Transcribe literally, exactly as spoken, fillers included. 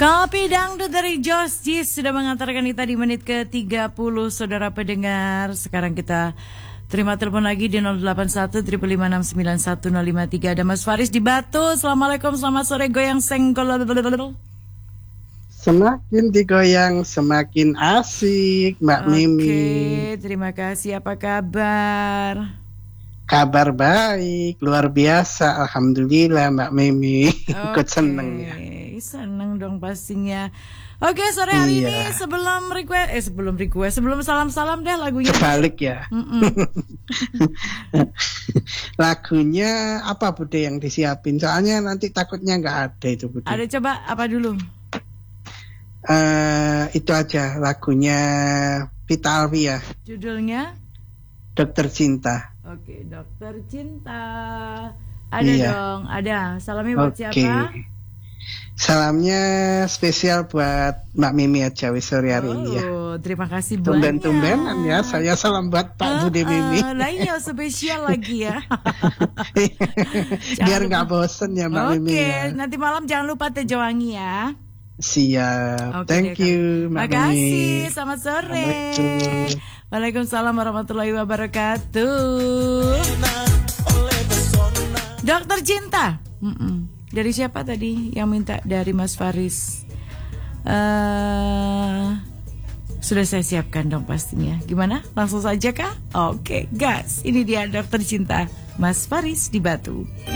Kopi Dangdut dari Josh Gis sudah mengantarkan kita di menit ke tiga puluh, saudara pendengar. Sekarang kita terima telepon lagi di nol delapan satu lima lima enam sembilan satu nol lima tiga. Ada Mas Faris di Batu. Assalamualaikum, selamat sore goyang senggol. Semakin digoyang semakin asik, Mbak Oke, Mimi. Oke, terima kasih. Apa kabar? Kabar baik, luar biasa, alhamdulillah Mbak Mimi. Ikut Oke, seneng ya. Seneng dong pastinya. Oke, sore hari Iya. ini sebelum request, eh sebelum request, sebelum salam-salam deh lagunya. Kebalik ya. Lagunya apa Bude yang disiapin? Soalnya nanti takutnya nggak ada itu Bude. Ada, coba apa dulu? Uh, itu aja lagunya Vita Alvia. Judulnya? Dokter Cinta. Oke, Dokter Cinta. Ada Iya. dong, ada. Salamnya buat Oke. siapa? Salamnya spesial buat Mbak Mimi aja wis sore hari ini ya. Oh, terima kasih banyak. Tumben-tumbenan ya, saya salam buat Pak uh, Bude Mimi. Uh, lah iya, spesial lagi ya. Biar nggak bosen ya Mbak Oke, Mimi ya. nanti malam jangan lupa teh Jowangi ya. Siap. Oke Thank deh, you Mbak Mimi. Makasih, selamat sore. Waalaikumsalam warahmatullahi wabarakatuh. Dokter Cinta. Mm-mm. Dari siapa tadi yang minta? Dari Mas Faris. Uh, sudah saya siapkan dong pastinya. Gimana? Langsung saja kah? Oke, gas. Ini dia Dokter Cinta, Mas Faris di Batu.